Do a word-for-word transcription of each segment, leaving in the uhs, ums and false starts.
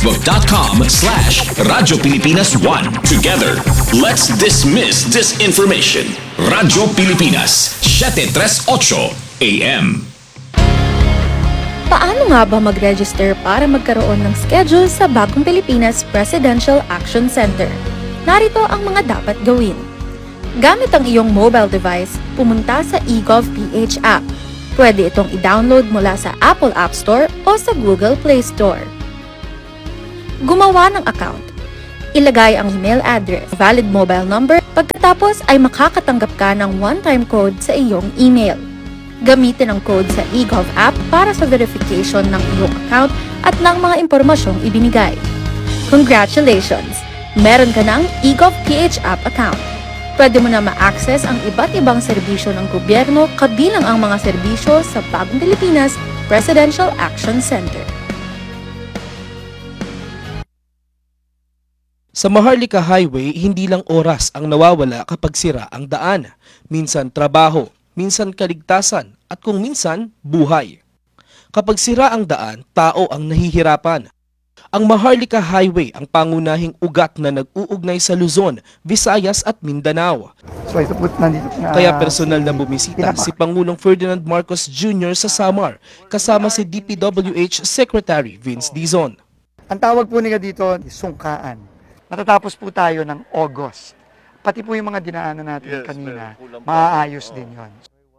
facebook.com slash Radyo Pilipinas one. Together, let's dismiss disinformation. Radyo Pilipinas, seven thirty-eight A M. Paano nga ba mag-register para magkaroon ng schedule sa Bagong Pilipinas Presidential Action Center? Narito ang mga dapat gawin. Gamit ang iyong mobile device, pumunta sa eGovPH app. Pwede itong i-download mula sa Apple App Store o sa Google Play Store. Gumawa ng account. Ilagay ang email address, valid mobile number, pagkatapos ay makakatanggap ka ng one-time code sa iyong email. Gamitin ang code sa eGov app para sa verification ng iyong account at ng mga impormasyong ibinigay. Congratulations! Meron ka ng eGovPH app account. Pwede mo na ma-access ang iba't ibang serbisyo ng gobyerno kabilang ang mga serbisyo sa Bagong Pilipinas Presidential Action Center. Sa Maharlika Highway, hindi lang oras ang nawawala kapag sira ang daan. Minsan trabaho, minsan kaligtasan, at kung minsan, buhay. Kapag sira ang daan, tao ang nahihirapan. Ang Maharlika Highway ang pangunahing ugat na nag-uugnay sa Luzon, Visayas at Mindanao. So ito po nandito na, Kaya personal na bumisita si Pangulong Ferdinand Marcos Junior sa Samar, kasama si D P W H Secretary Vince Dizon. Ang tawag po nila dito, sungkaan. Natatapos po tayo ng August. Pati po yung mga dinaanan natin kanina, maaayos din yon.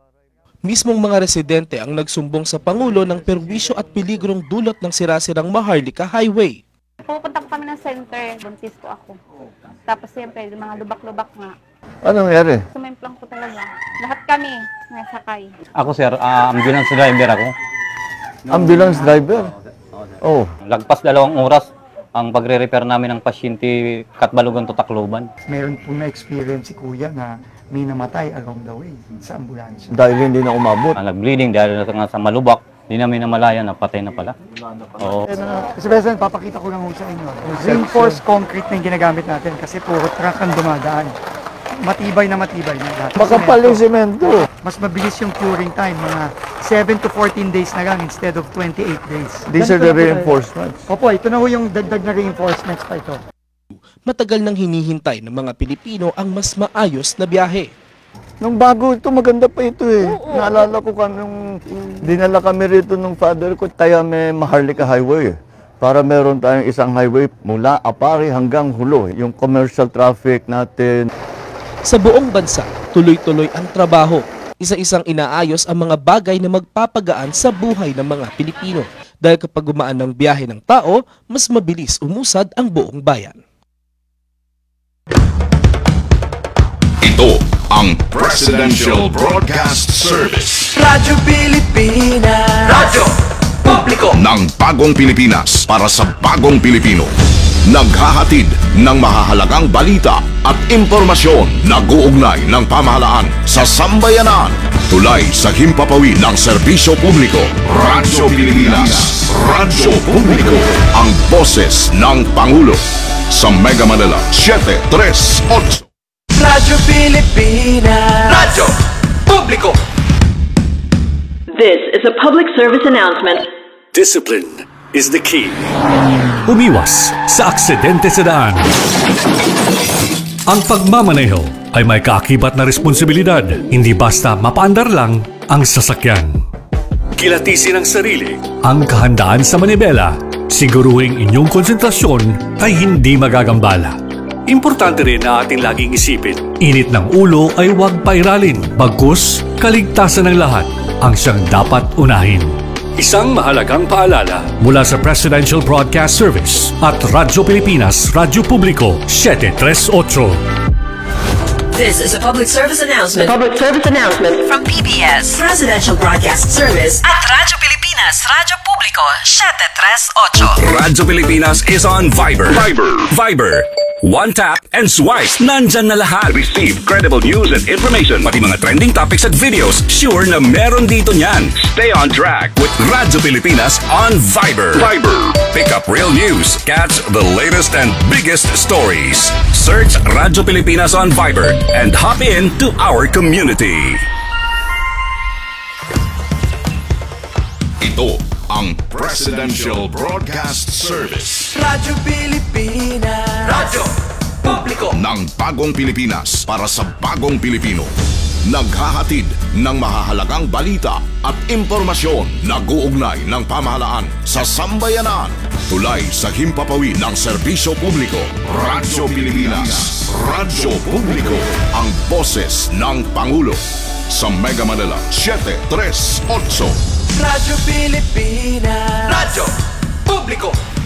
Mismong mga residente ang nagsumbong sa Pangulo ng perwisyo at peligrong dulot ng sirasirang Maharlika Highway. Pupunta ko kami ng center, buntis ko ako. Tapos siyempre, mga lubak-lubak nga. Ano nangyari? Sumemplang ko talaga. Lahat kami, nasakay. Ako sir, uh, ambulance driver ako. Ambulance driver? Oh. Lagpas dalawang oras ang pagre-repair namin ng pasyente Katbalogan to Tacloban. Meron po na-experience si Kuya na may namatay along the way sa ambulansya. Dahil hindi na umabot. Ang nag-bleeding dahil nga sa malubak, hindi namin namalayan na patay na pala. Oo. Kasi President, papakita ko lang sa inyo. Reinforced concrete na yung ginagamit natin kasi puro truck ang dumadaan. Matibay na matibay na lahat. Makapal yung semento. Mas mabilis yung curing time, mga seven to fourteen days na lang instead of twenty-eight days. These are the reinforcements. Opo, ito na ho yung dagdag na reinforcements pa ito. Matagal nang hinihintay ng mga Pilipino ang mas maayos na biyahe. Nung bago ito, maganda pa ito eh. Oo, naalala ko ka nung dinala kami rito nung father ko, tayo may Maharlika Highway. Para meron tayong isang highway mula Apari hanggang Hulo. Yung commercial traffic natin. Sa buong bansa, tuloy-tuloy ang trabaho. Isa-isang inaayos ang mga bagay na magpapagaan sa buhay ng mga Pilipino. Dahil kapag gumaan ng biyahe ng tao, mas mabilis umusad ang buong bayan. Ito ang Presidential Broadcast Service. Radyo Pilipinas. Radyo Publiko ng Bagong Pilipinas para sa Bagong Pilipino. Naghahatid ng mahahalagang balita at impormasyon na guugnay ng pamahalaan sa sambayanan. Tulay sa himpapawid ng serbisyo publiko. Radyo Pilipinas. Radyo Publiko. Ang boses ng Pangulo. Sa Mega Manila, seven thirty-eight. Radyo Pilipinas. Radyo Publiko. This is a public service announcement. Discipline is the key. Umiwas sa aksidente sa daan. Ang pagmamaneho ay may kaakibat na responsibilidad. Hindi basta mapaandar lang ang sasakyan. Kilatisin ang sarili. Ang kahandaan sa manibela. Siguruhing inyong konsentrasyon ay hindi magagambala. Importante rin na ating laging isipin, init ng ulo ay huwag pairalin. Bagkus, kaligtasan ng lahat ang siyang dapat unahin. Isang mahalagang paalala mula sa Presidential Broadcast Service at Radyo Pilipinas, Radyo Publiko, seven thirty-eight. This is a public service announcement. Public service announcement From P B S Presidential Broadcast Service at Radyo Pilipinas, Radyo Publiko, seven thirty-eight. Radyo Pilipinas is on Viber. Viber. Viber. One tap and swipe. Nandyan na lahat. Receive credible news and information. Pati mga trending topics at videos. Sure na meron dito niyan. Stay on track with Radyo Pilipinas on Viber. Viber. Pick up real news. Catch the latest and biggest stories. Search Radyo Pilipinas on Viber and hop in to our community. Ito ang Presidential Broadcast Service. Radyo Pilipinas. Radyo Publiko Ng bagong Pilipinas para sa bagong Pilipino. Naghahatid ng mahahalagang balita at impormasyon nag-uugnay ng pamahalaan sa sambayanan. Tulay sa himpapawid ng serbisyo publiko. Radyo Pilipinas. Radyo Publiko. Ang boses ng Pangulo. Sa Mega Manila, seven three eight. Radyo Pilipinas. Radyo Publiko.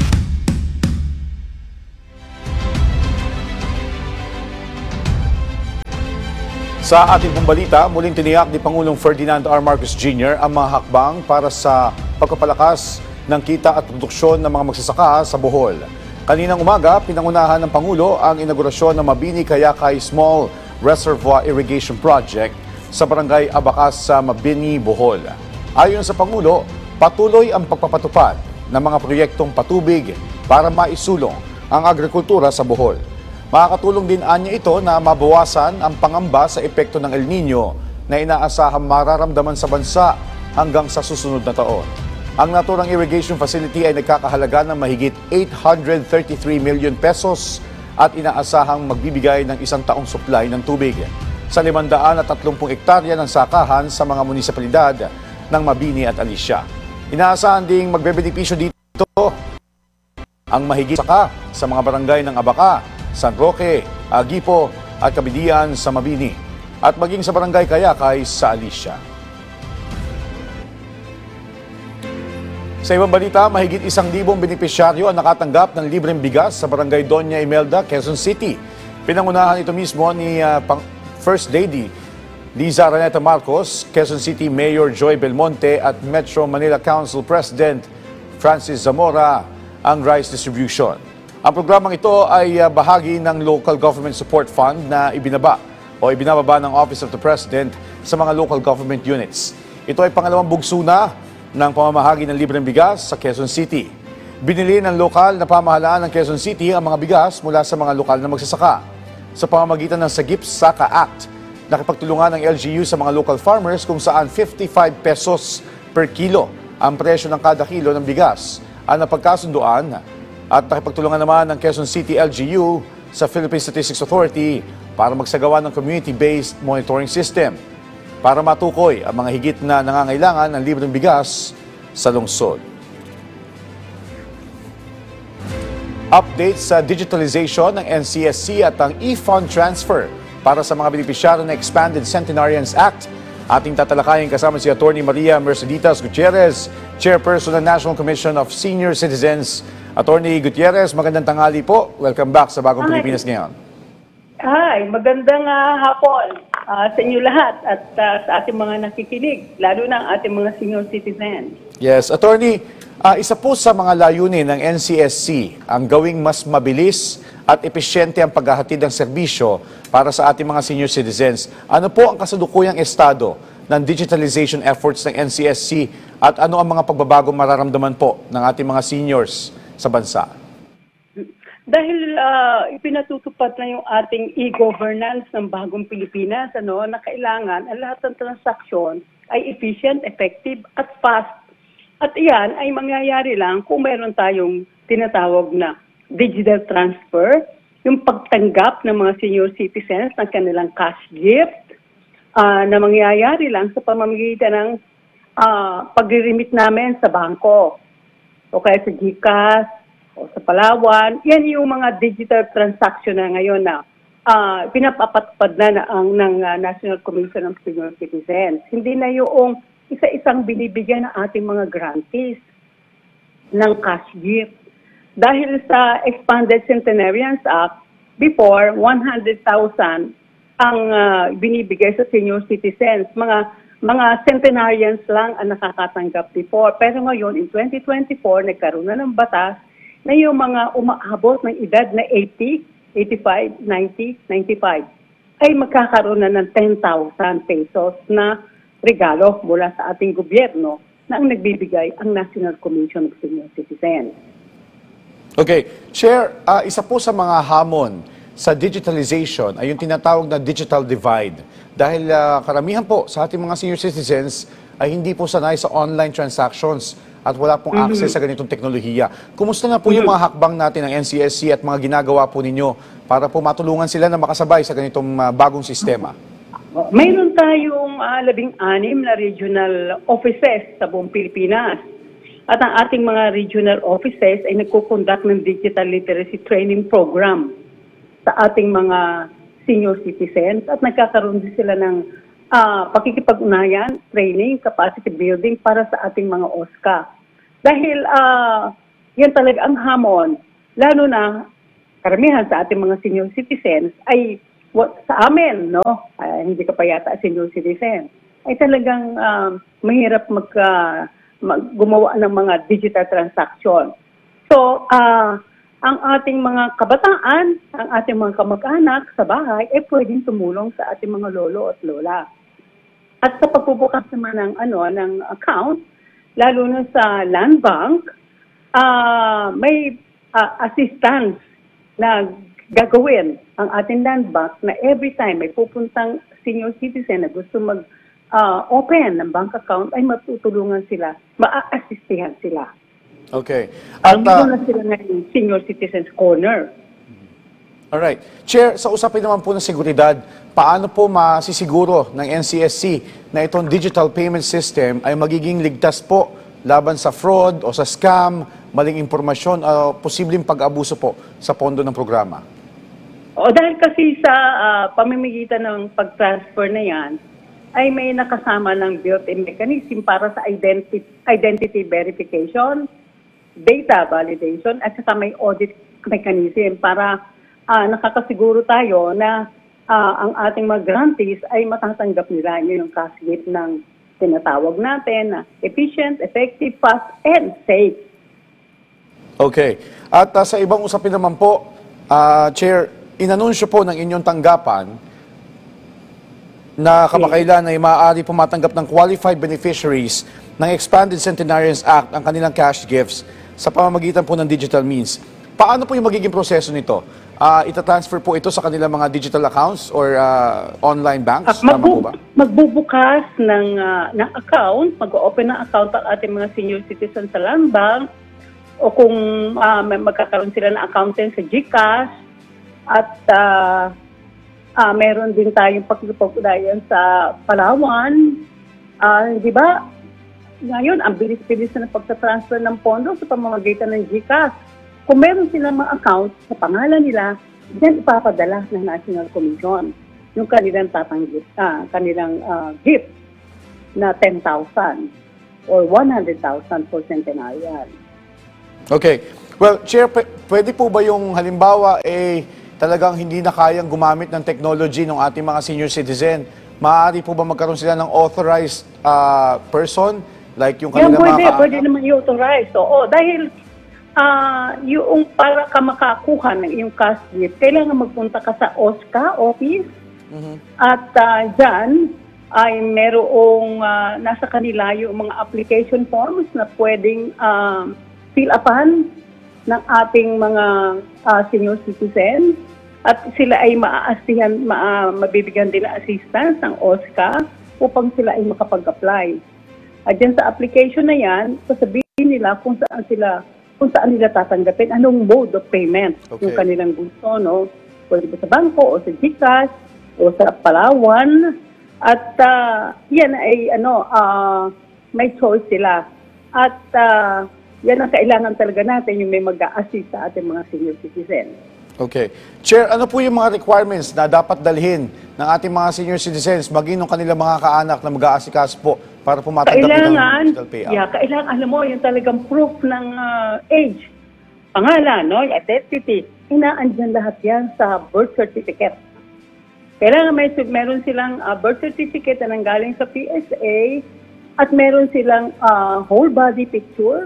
Sa ating pong balita, muling tiniyak ni Pangulong Ferdinand R. Marcos Junior ang mga hakbang para sa pagpapalakas ng kita at produksyon ng mga magsasaka sa Bohol. Kaninang umaga, pinangunahan ng Pangulo ang inaugurasyon ng Mabini Kayakay Small Reservoir Irrigation Project sa Barangay Abacas sa Mabini, Bohol. Ayon sa Pangulo, patuloy ang pagpapatupad ng mga proyektong patubig para maisulong ang agrikultura sa Bohol. Makakatulong din anya ito na mabawasan ang pangamba sa epekto ng El Nino na inaasahang mararamdaman sa bansa hanggang sa susunod na taon. Ang naturang irrigation facility ay nagkakahalaga ng mahigit eight hundred thirty-three million pesos at inaasahang magbibigay ng isang taong supply ng tubig sa limandaan at tatlumpu ektarya ng sakahan sa mga munisipalidad ng Mabini at Alicia. Inaasahan ding magbebenepisyo dito ang mahigit saka sa mga barangay ng Abaca, San Roque, Agipo at Kabidian sa Mabini at maging sa Barangay Kayakay sa Alicia. Sa ibang balita, mahigit isang libong benepisyaryo ang nakatanggap ng libreng bigas sa Barangay Doña Imelda, Quezon City. Pinangunahan ito mismo ni uh, First Lady Liza Araneta Marcos, Quezon City Mayor Joy Belmonte at Metro Manila Council President Francis Zamora ang rice distribution. Ang programang ito ay uh, bahagi ng Local Government Support Fund na ibinaba o ibinababa ng Office of the President sa mga local government units. Ito ay pangalawang bugso na ng pamamahagi ng libreng bigas sa Quezon City. Binili ng lokal na pamahalaan ng Quezon City ang mga bigas mula sa mga lokal na magsasaka. Sa pamamagitan ng Sagip Saka Act, nakipagtulungan ng L G U sa mga local farmers kung saan fifty-five pesos per kilo ang presyo ng kada kilo ng bigas ang napagkasunduan. At nakipagtulungan naman ng Quezon City L G U sa Philippine Statistics Authority para magsagawa ng community-based monitoring system para matukoy ang mga higit na nangangailangan ng libreng bigas sa lungsod. Update sa digitalization ng N C S C at ang e-fund transfer para sa mga benepisyaryo ng Expanded Centenarians Act. Ating tatalakayin kasama si Attorney Maria Merceditas Gutierrez, Chairperson ng National Commission of Senior Citizens. Attorney Gutierrez, magandang tanghali po. Welcome back sa Bagong Hi. Pilipinas ngayon. Hi, magandang uh, hapon uh, sa inyo lahat at uh, sa ating mga nakikinig, lalo na ang ating mga senior citizens. Yes, Attorney, uh, isa po sa mga layunin ng N C S C ang gawing mas mabilis at epesyente ang paghahatid ng serbisyo para sa ating mga senior citizens. Ano po ang kasalukuyang estado ng digitalization efforts ng N C S C at ano ang mga pagbabago mararamdaman po ng ating mga seniors sa bansa? Dahil uh, ipinatutupad na yung ating e-governance ng Bagong Pilipinas, ano, na kailangan ang lahat ng transaksyon ay efficient, effective at fast. At iyan ay mangyayari lang kung meron tayong tinatawag na digital transfer, yung pagtanggap ng mga senior citizens ng kanilang cash gift uh, na mangyayari lang sa pamamagitan ng uh, pag-remit namin sa bangko o kaya sa GCash o sa Palawan. Yan yung mga digital transaction na ngayon na uh, pinapapatupad na, na ang ng uh, National Commission of Senior Citizens. Hindi na yung isa-isang binibigyan ng ating mga grantees ng cash gift. Dahil sa Expanded Centenarians Act, before, one hundred thousand ang uh, binibigay sa senior citizens. Mga mga centenarians lang ang nakakatanggap before. Pero ngayon, in twenty twenty-four, nagkaroon na ng batas na yung mga umaabot ng edad na eighty, eighty-five, ninety, ninety-five ay magkakaroon na ng ten thousand pesos na regalo mula sa ating gobyerno na ang nagbibigay ang National Commission of Senior Citizens. Okay. Chair, uh, isa po sa mga hamon sa digitalization ay yung tinatawag na digital divide. Dahil uh, karamihan po sa ating mga senior citizens ay hindi po sanay sa online transactions at wala pong Mhm. access sa ganitong teknolohiya. Kumusta na po yung mga hakbang natin ng N C S C at mga ginagawa po ninyo para po matulungan sila na makasabay sa ganitong ah, bagong sistema? Mayroon tayong uh, labing-anim na regional offices sa buong Pilipinas. At ang ating mga regional offices ay nagkukonduct ng digital literacy training program sa ating mga senior citizens at nagkakaroon din sila ng uh, pakikipag-unayan, training, capacity building para sa ating mga O S C A. Dahil uh, yan talaga ang hamon, lalo na karamihan sa ating mga senior citizens ay what, sa amin, no? Uh, hindi ka pa yata senior citizen, ay talagang uh, mahirap mag, uh, mag gumawa ng mga digital transaction. So, uh, ang ating mga kabataan, ang ating mga kamag-anak sa bahay, ay pwedeng tumulong sa ating mga lolo at lola. At sa pagbubukas naman ng, ano, ng account, lalo na sa land bank, uh, may uh, assistance na gagawin ang ating land bank na every time may pupuntang senior citizen na gusto mag-open uh, ng bank account, ay matutulungan sila, maa-assistihan sila. Okay. At, Ang uh, na sila ng Senior Citizens Corner. Alright. Chair, sa usapin naman po ng seguridad, paano po masisiguro ng N C S C na itong digital payment system ay magiging ligtas po laban sa fraud o sa scam, maling impormasyon o posibleng pag-abuso po sa pondo ng programa? O dahil kasi sa uh, pamimigitan ng pag-transfer na yan, ay may nakasama ng built-in mechanism para sa identity, identity verification, data validation, at saka may audit mechanism para uh, nakakasiguro tayo na uh, ang ating mga grantees ay matatanggap nila yung cash gift ng tinatawag natin na efficient, effective, fast, and safe. Okay. At uh, sa ibang usapin naman po, uh, Chair, inanunsyo po ng inyong tanggapan na kamakailan ay maaari po matanggap ng qualified beneficiaries ng Expanded Centenarians Act ang kanilang cash gifts sa pamamagitan po ng digital means. Paano po yung magiging proseso nito? Uh, ita-transfer po ito sa kanilang mga digital accounts or uh, online banks? Uh, magbu- Tama po ba? Magbubukas ng, uh, ng account, mag-open ng account ang ating mga senior citizens sa land bank o kung uh, may magkakaroon sila ng account din sa GCash at uh, uh, meron din tayong pakikipag-ugnayan sa Palawan. Uh, di ba? Ngayon, ang bilis-bilis na pagta-transfer ng pondo sa pamamagitan ng GCash. Kung meron silang mga account sa pangalan nila, diyan ipapadala ng National Commission yung kanilang tatanggit, ah, kanilang uh, gift na ten thousand or one hundred thousand for centenarian. Okay. Well, Chair, p- pwede po ba yung halimbawa eh talagang hindi na kayang gumamit ng technology ng ating mga senior citizen? Maaari po ba magkaroon sila ng authorized uh, person? Like yung Yan, kanilang pwede, mga... pwede naman i-authorize. Oo, dahil uh, yung para ka makakuha ng iyong cash gift, kailangan magpunta ka sa O S C A office. Mhm. At uh, dyan ay merong uh, nasa kanila yung mga application forms na pwedeng uh, fill upan ng ating mga uh, senior citizens. At sila ay maaasihan, ma, mabibigyan din ng assistance ng O S C A upang sila ay makapag-apply. At dyan sa application na yan, sasabihin nila kung saan sila, kung saan nila tatanggapin, anong mode of payment Okay. yung kanilang gusto, no? Pwede ba sa bangko o sa GCash o sa Palawan. At uh, yan ay ano, uh, may choice sila. At uh, yan ang kailangan talaga natin, yung may mag-a-assist sa ating mga senior citizens. Okay. Chair, ano po yung mga requirements na dapat dalhin ng ating mga senior citizens, maging ng kanilang mga kaanak na mag-aasikas po para po matanggap Kailangan, ng digital payout? yeah, kailangan, alam mo, yung talagang proof ng uh, age, pangalan, no, identity, inaandyan lahat yan sa birth certificate. Kailangan may, meron silang uh, birth certificate na nanggaling sa P S A at meron silang uh, whole body picture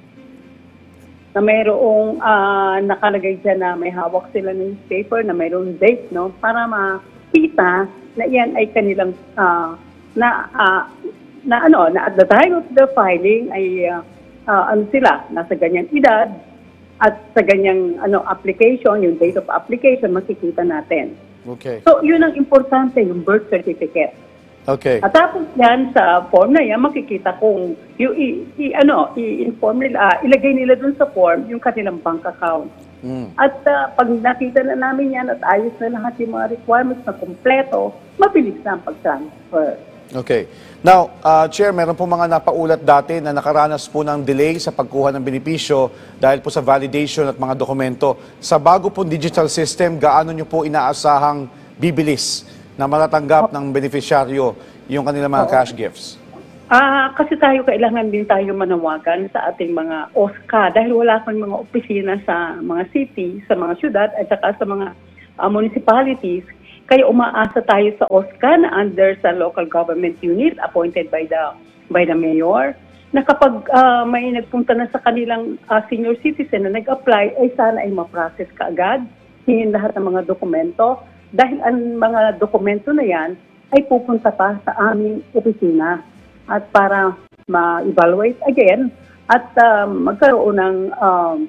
na mayroong uh, nakalagay dyan na may hawak sila ng newspaper na mayroong date, no, para makita na yan ay kanilang uh, na uh, na ano, na at the time of the filing ay uh, uh, ano sila, nasa ganyang edad at sa ganyang ano application, yung date of application makikita natin. Okay. So, yun ang importante, yung birth certificate. Okay. At tapos yan, sa form na yan, makikita kung yung, i, i- ano, i-inform nila, ilagay nila dun sa form yung kanilang bank account. Mm. At ah, pag nakita na namin yan at ayos na lahat yung mga requirements na kumpleto, mabilis na ang pag-transfer. Okay. Now, uh, Chair, meron po mga napaulat dati na nakaranas po ng delay sa pagkuha ng benepisyo dahil po sa validation at mga dokumento. Sa bago pong digital system, gaano nyo po inaasahang bibilis na matatanggap ng beneficiaryo yung kanilang mga cash gifts? Ah, kasi tayo kailangan din tayo manawagan sa ating mga O S C A dahil wala kang mga opisina sa mga city, sa mga syudad at saka sa mga ah, municipalities. Kaya umaasa tayo sa O S C A na under sa local government unit appointed by the by the mayor na kapag ah, may nagpunta na sa kanilang ah, senior citizen na nag-apply ay sana ay ma-process kaagad, hingin lahat ng mga dokumento dahil ang mga dokumento na yan ay pupunta pa sa aming opisina at para ma-evaluate again at um, magkaroon ng, um,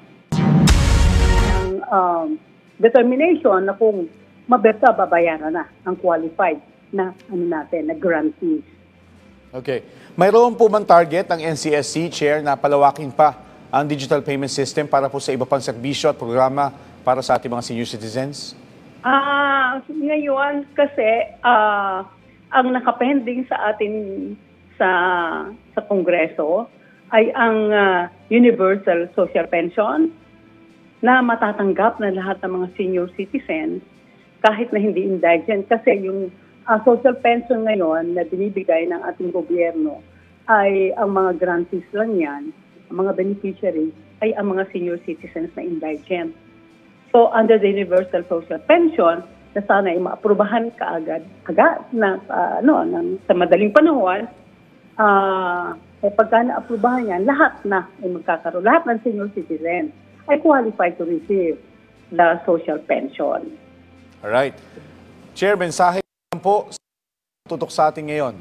ng um, determination na kung mabenta babayaran na ang qualified na ano natin, na grantees. Okay. Mayroon po bang target ng N C S C, Chair, na palawakin pa ang digital payment system para po sa iba pang serbisyo at programa para sa ating mga senior citizens? Ah, ngayon kasi ah, ang nakapending sa atin sa sa Kongreso ay ang ah, Universal Social Pension na matatanggap na lahat ng mga senior citizens kahit na hindi indigent kasi yung ah, social pension ngayon na binibigay ng ating gobyerno ay ang mga grantees lang yan, ang mga beneficiaries ay ang mga senior citizens na indigent. So, under the Universal Social Pension, na sana ay maaprubahan kaagad, agad, na, uh, ano, ng, sa madaling panahon, uh, eh, pagka naaprubahan yan, lahat na ay magkakaroon, lahat ng senior citizen ay qualified to receive the social pension. Alright. Chair, mensahe lang po tutok sa atin ngayon.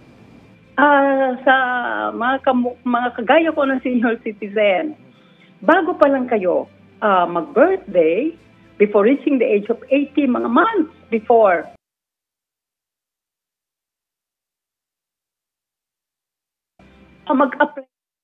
Ah, sa mga, kamu- mga kagaya ko ng senior citizen, bago pa lang kayo, Uh, mag-birthday, before reaching the age of eighty, mga months before, uh, mag-apply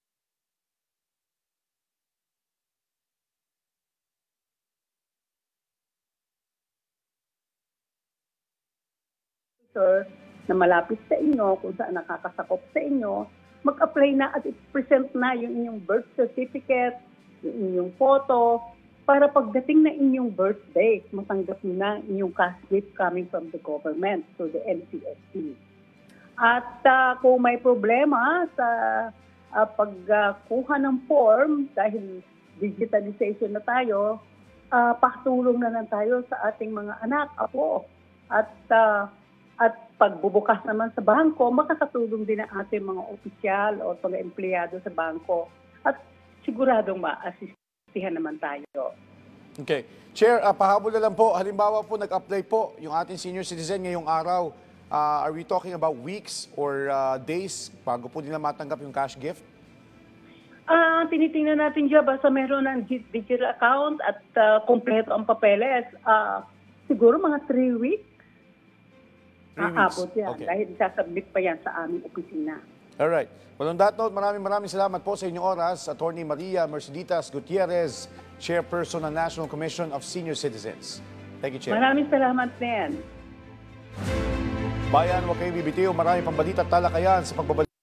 na malapit sa inyo, kung saan nakakasakop sa inyo, mag-apply na at i-present na yung inyong birth certificate, yung inyong photo, para pagdating na inyong birthday, matanggap nyo na inyong cash gift coming from the government to the N C S C. At uh, kung may problema sa uh, pagkuha uh, ng form, dahil digitalization na tayo, uh, patulong na lang tayo sa ating mga anak, apo. At, uh, at pagbubukas naman sa bangko, makakatulong din ang ating mga opisyal o mga empleyado sa bangko. At siguradong ma-assistihan naman tayo. Okay. Chair, uh, pahabol na lang po. Halimbawa po, nag-apply po yung ating senior citizen ngayong araw. Uh, are we talking about weeks or uh, days bago po nila matanggap yung cash gift? Ah, uh, tinitingnan natin dyan, basta meron ng digital account at uh, kompleto ang papeles. Uh, siguro mga three weeks. Three Aabot weeks. yan. Okay. Dahil sasubmit pa yan sa aming opisina. Alright. Well, on that note, maraming maraming salamat po sa inyong oras, Attorney Maria Merceditas Gutierrez, Chairperson ng National Commission of Senior Citizens. Thank you, Chair. Maraming salamat din. Bayan, huwag kayong bibitiw. Maraming pambalita at talakayan sa pagbabalik.